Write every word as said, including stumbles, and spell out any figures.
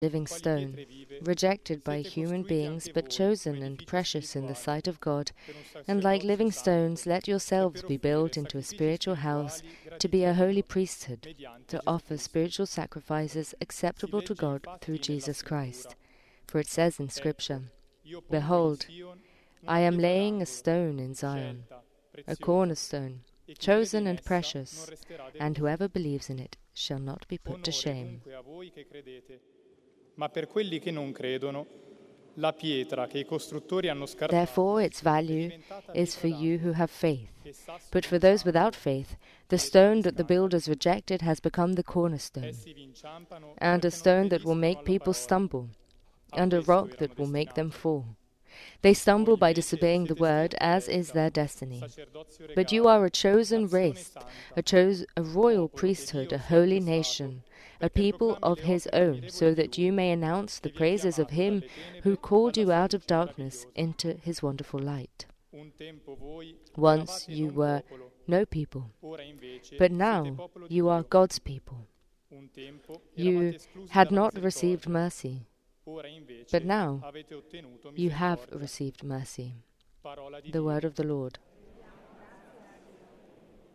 living stone, rejected by human beings, but chosen and precious in the sight of God. And like living stones, let yourselves be built into a spiritual house, to be a holy priesthood, to offer spiritual sacrifices acceptable to God through Jesus Christ. For it says in Scripture, Behold, I am laying a stone in Zion, a cornerstone, chosen and precious, and whoever believes in it shall not be put to shame. Therefore its value is for you who have faith. But for those without faith, the stone that the builders rejected has become the cornerstone, and a stone that will make people stumble, and a rock that will make them fall. They stumble by disobeying the word, as is their destiny. But you are a chosen race, a, chose, a royal priesthood, a holy nation, a people of his own, so that you may announce the praises of him who called you out of darkness into his wonderful light. Once you were no people, but now you are God's people. You had not received mercy, but now you have received mercy. The word of the Lord.